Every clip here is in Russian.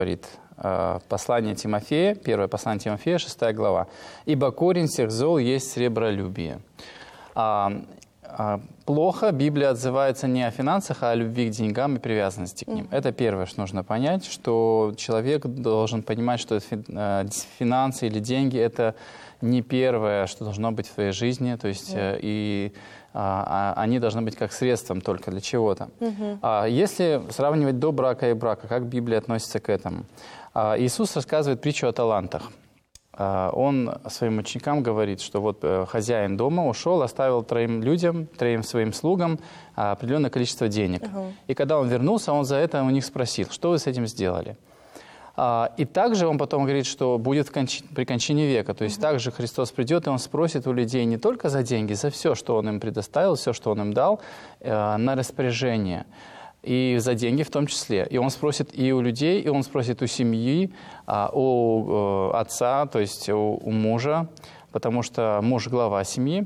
говорит послание Тимофея, первое послание Тимофея, 6 глава. «Ибо корень всех зол есть сребролюбие». Плохо Библия отзывается не о финансах, а о любви к деньгам и привязанности к ним. Это первое, что нужно понять, что человек должен понимать, что финансы или деньги – это не первое, что должно быть в твоей жизни, то есть они должны быть как средством только для чего-то. Если сравнивать до брака и брака, как Библия относится к этому? Иисус рассказывает притчу о талантах. Он своим ученикам говорит, что вот хозяин дома ушел, оставил троим своим слугам определенное количество денег. И когда он вернулся, он за это у них спросил, что вы с этим сделали? И также он потом говорит, что будет при кончине века. То есть также Христос придет, и он спросит у людей не только за деньги, за все, что он им предоставил, все, что он им дал, на распоряжение. И за деньги в том числе. И он спросит и у людей, и он спросит у семьи, у отца, то есть у мужа, потому что муж – глава семьи.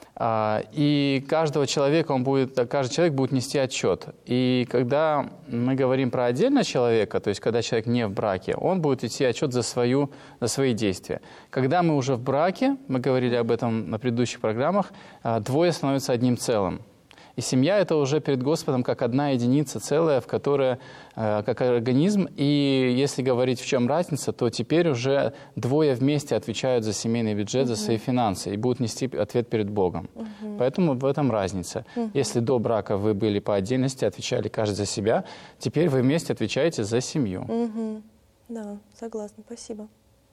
И каждый человек будет нести отчет. И когда мы говорим про отдельного человека, то есть когда человек не в браке, он будет идти отчет за свои действия. Когда мы уже в браке, мы говорили об этом на предыдущих программах, двое становятся одним целым. И семья – это уже перед Господом как одна единица целая, в которой как организм. И если говорить, в чем разница, то теперь уже двое вместе отвечают за семейный бюджет, за свои финансы и будут нести ответ перед Богом. Поэтому в этом разница. Если до брака вы были по отдельности, отвечали каждый за себя, теперь вы вместе отвечаете за семью. Да, согласна, спасибо.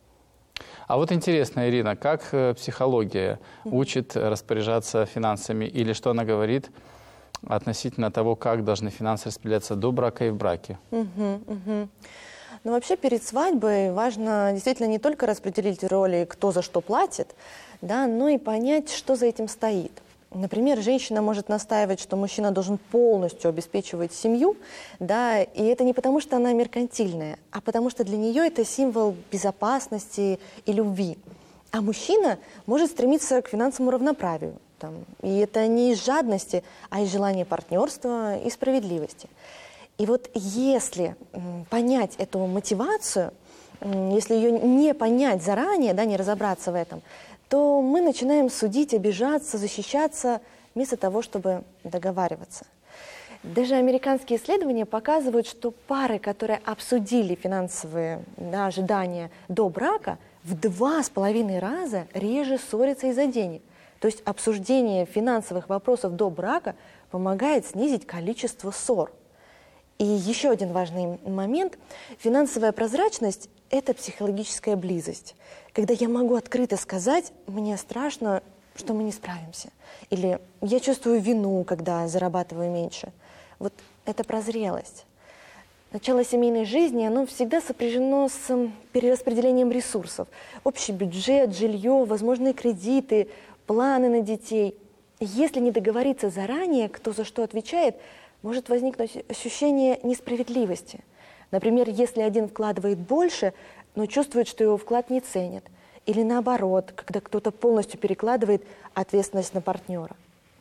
А вот интересно, Ирина, как психология учит распоряжаться финансами или что она говорит относительно того, как должны финансы распределяться до брака и в браке? Ну, вообще перед свадьбой важно действительно не только распределить роли, кто за что платит, да, но и понять, что за этим стоит. Например, женщина может настаивать, что мужчина должен полностью обеспечивать семью, да, и это не потому, что она меркантильная, а потому что для нее это символ безопасности и любви. А мужчина может стремиться к финансовому равноправию. И это не из жадности, а из желания партнерства и справедливости. И вот если понять эту мотивацию, если ее не понять заранее, да, не разобраться в этом, то мы начинаем судить, обижаться, защищаться, вместо того, чтобы договариваться. Даже американские исследования показывают, что пары, которые обсудили финансовые ожидания до брака, в 2,5 раза реже ссорятся из-за денег. То есть обсуждение финансовых вопросов до брака помогает снизить количество ссор. И еще один важный момент. Финансовая прозрачность – это психологическая близость. Когда я могу открыто сказать, мне страшно, что мы не справимся. Или я чувствую вину, когда зарабатываю меньше. Вот это прозрелость. Начало семейной жизни, оно всегда сопряжено с перераспределением ресурсов. Общий бюджет, жилье, возможные кредиты, планы на детей. Если не договориться заранее, кто за что отвечает, может возникнуть ощущение несправедливости. Например, если один вкладывает больше, но чувствует, что его вклад не ценят. Или наоборот, когда кто-то полностью перекладывает ответственность на партнера.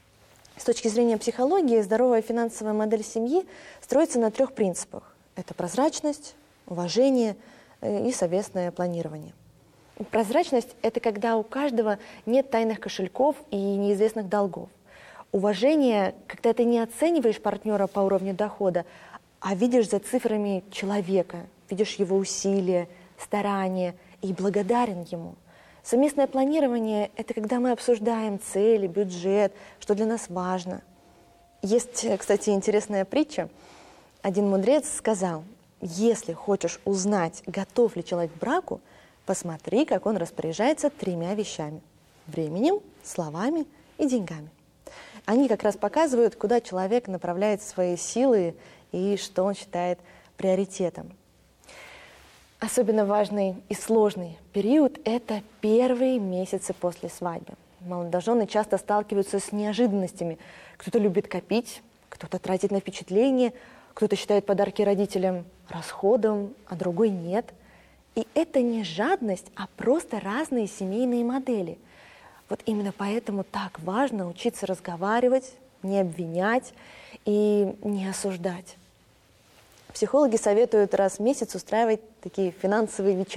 С точки зрения психологии, здоровая финансовая модель семьи строится на 3 принципах. Это прозрачность, уважение и совместное планирование. Прозрачность – это когда у каждого нет тайных кошельков и неизвестных долгов. Уважение – когда ты не оцениваешь партнера по уровню дохода, а видишь за цифрами человека, видишь его усилия, старания и благодарен ему. Совместное планирование – это когда мы обсуждаем цели, бюджет, что для нас важно. Есть, кстати, интересная притча. Один мудрец сказал: если хочешь узнать, готов ли человек к браку, посмотри, как он распоряжается 3 вещами – временем, словами и деньгами. Они как раз показывают, куда человек направляет свои силы и что он считает приоритетом. Особенно важный и сложный период – это первые месяцы после свадьбы. Молодожены часто сталкиваются с неожиданностями. Кто-то любит копить, кто-то тратит на впечатления, кто-то считает подарки родителям расходом, а другой нет. И это не жадность, а просто разные семейные модели. Вот именно поэтому так важно учиться разговаривать, не обвинять и не осуждать. Психологи советуют раз в месяц устраивать такие финансовые вечера.